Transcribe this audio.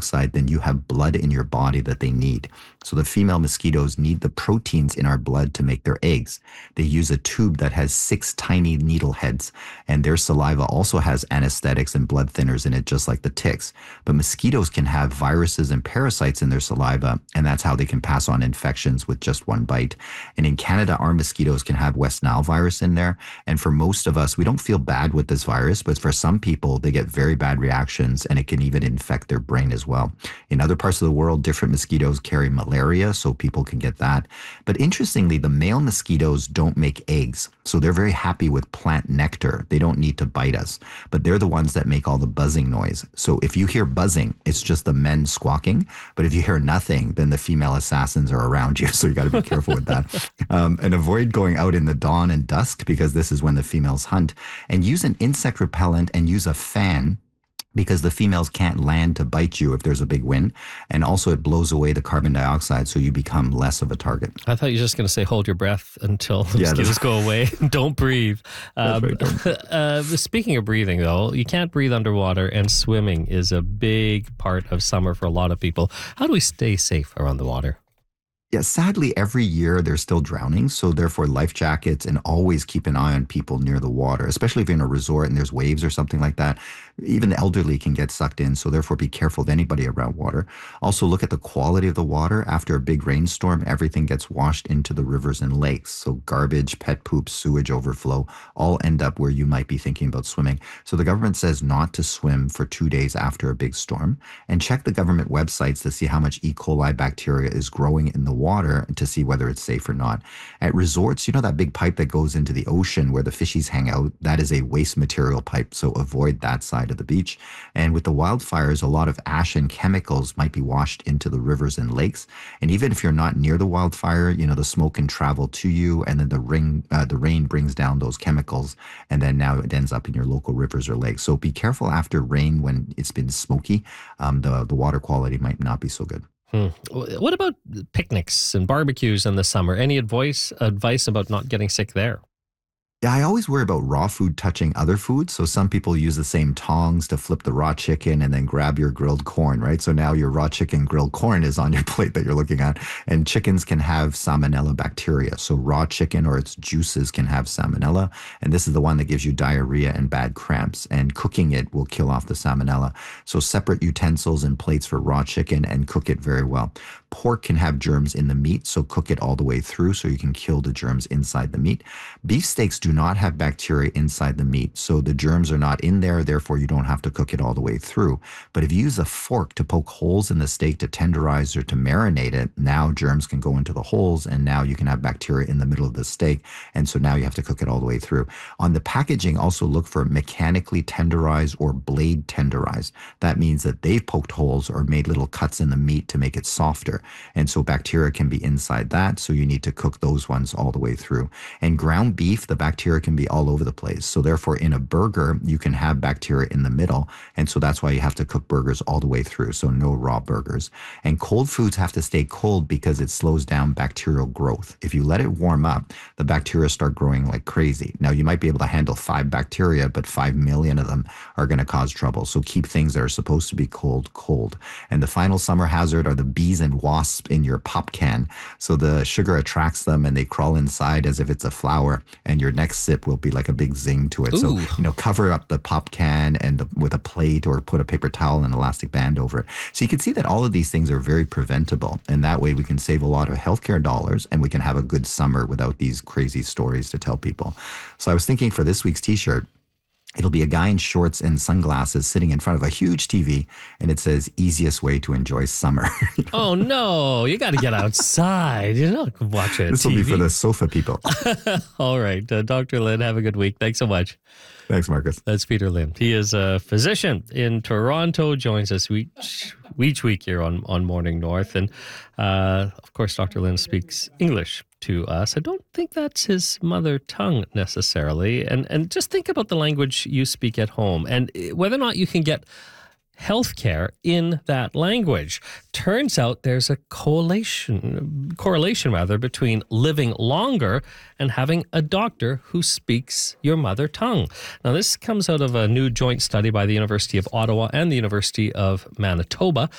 dioxide, then you have blood in your body that they need. So the female mosquitoes need the proteins in our blood to make their eggs. They use a tube that has 6 tiny needle heads, and their saliva also has anesthetics and blood thinners in it, just like the ticks. But mosquitoes can have viruses and parasites in their saliva, and that's how they can pass on infections with just one bite. And in Canada, our mosquitoes can have West Nile virus in there. And for most of us, we don't feel bad with this virus, but for some people, they get very bad reactions, and it can even infect their brain as well. In other parts of the world, different mosquitoes carry malaria, so people can get that. But interestingly, the male mosquitoes don't make eggs, so they're very happy with plant nectar. They don't need to bite us, but they're the ones that make all the buzzing noise. So if you hear buzzing, it's just the men squawking. But if you hear nothing, then the female assassins are around you. So you got to be careful with that. And avoid going out in the dawn and dusk, because this is when the females hunt. And use an insect repellent and use a fan, because the females can't land to bite you if there's a big wind. And also it blows away the carbon dioxide, so you become less of a target. I thought you were just going to say hold your breath until the mosquitoes go away. Don't breathe. Speaking of breathing, though, you can't breathe underwater, and swimming is a big part of summer for a lot of people. How do we stay safe around the water? Yeah, sadly, every year there's still drowning. So therefore, life jackets, and always keep an eye on people near the water, especially if you're in a resort and there's waves or something like that. Even the elderly can get sucked in. So therefore, be careful of anybody around water. Also, look at the quality of the water. After a big rainstorm, everything gets washed into the rivers and lakes. So garbage, pet poop, sewage overflow all end up where you might be thinking about swimming. So the government says not to swim for 2 days after a big storm. And check the government websites to see how much E. coli bacteria is growing in the water to see whether it's safe or not. At resorts, you know that big pipe that goes into the ocean where the fishies hang out? That is a waste material pipe, so avoid that side of the beach. And with the wildfires, a lot of ash and chemicals might be washed into the rivers and lakes. And even if you're not near the wildfire, you know, the smoke can travel to you, and then the rain brings down those chemicals, and then now it ends up in your local rivers or lakes. So be careful after rain when it's been smoky. The water quality might not be so good. What about picnics and barbecues in the summer? Any advice about not getting sick there? Yeah, I always worry about raw food touching other foods. So some people use the same tongs to flip the raw chicken and then grab your grilled corn, right? So now your raw chicken grilled corn is on your plate that you're looking at. And chickens can have salmonella bacteria. So raw chicken or its juices can have salmonella. And this is the one that gives you diarrhea and bad cramps. And cooking it will kill off the salmonella. So separate utensils and plates for raw chicken, and cook it very well. Pork can have germs in the meat, so cook it all the way through so you can kill the germs inside the meat. Beef steaks do not have bacteria inside the meat, so the germs are not in there, therefore you don't have to cook it all the way through. But if you use a fork to poke holes in the steak to tenderize or to marinate it, now germs can go into the holes, and now you can have bacteria in the middle of the steak, and so now you have to cook it all the way through. On the packaging, also look for mechanically tenderized or blade tenderized. That means that they've poked holes or made little cuts in the meat to make it softer. And so bacteria can be inside that, so you need to cook those ones all the way through. And ground beef, the bacteria can be all over the place. So therefore, in a burger, you can have bacteria in the middle. And so that's why you have to cook burgers all the way through. So no raw burgers. And cold foods have to stay cold because it slows down bacterial growth. If you let it warm up, the bacteria start growing like crazy. Now, you might be able to handle 5 bacteria, but 5 million of them are going to cause trouble. So keep things that are supposed to be cold, cold. And the final summer hazard are the bees and wasp in your pop can. So the sugar attracts them and they crawl inside as if it's a flower, and your next sip will be like a big zing to it. Ooh. So, cover up the pop can and with a plate, or put a paper towel and elastic band over it. So you can see that all of these things are very preventable. And that way we can save a lot of healthcare dollars, and we can have a good summer without these crazy stories to tell people. So I was thinking for this week's t-shirt, it'll be a guy in shorts and sunglasses sitting in front of a huge TV, and it says, "Easiest way to enjoy summer." Oh, no. You got to get outside. You're not watching This will be for the sofa people. All right. Dr. Lynn, have a good week. Thanks so much. Thanks, Marcus. That's Peter Lim. He is a physician in Toronto, joins us each week here on Morning North. And, of course, Dr. Lynn speaks English to us. I don't think that's his mother tongue necessarily. And just think about the language you speak at home and whether or not you can get healthcare in that language. Turns out there's a correlation between living longer and having a doctor who speaks your mother tongue. Now, this comes out of a new joint study by the University of Ottawa and the University of Manitoba.